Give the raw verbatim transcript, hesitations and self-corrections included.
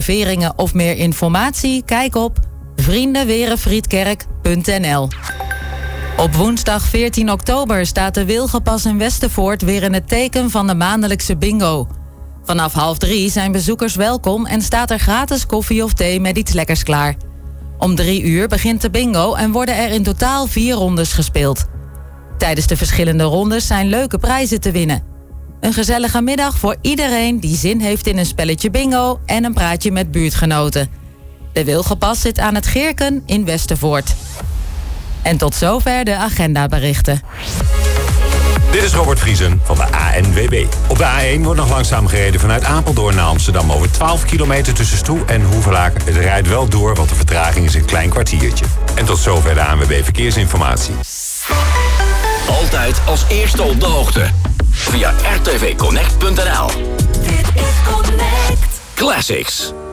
reserveringen of meer informatie? Kijk op vriendenwerenfriedkerk punt n l. Op woensdag veertien oktober staat de Wilgenpas in Westervoort weer in het teken van de maandelijkse bingo. Vanaf half drie zijn bezoekers welkom en staat er gratis koffie of thee met iets lekkers klaar. Om drie uur begint de bingo en worden er in totaal vier rondes gespeeld. Tijdens de verschillende rondes zijn leuke prijzen te winnen. Een gezellige middag voor iedereen die zin heeft in een spelletje bingo en een praatje met buurtgenoten. De Wilgenpas zit aan het Geerken in Westervoort. En tot zover de agendaberichten. Dit is Robert Vriesen van de A N W B. Op de A één wordt nog langzaam gereden vanuit Apeldoorn naar Amsterdam. Over twaalf kilometer tussen Stroe en Hoevelaken. Het rijdt wel door, want de vertraging is een klein kwartiertje. En tot zover de A N W B Verkeersinformatie. Altijd als eerste op de hoogte. Via r t v connect punt n l. Dit is Connect Classics.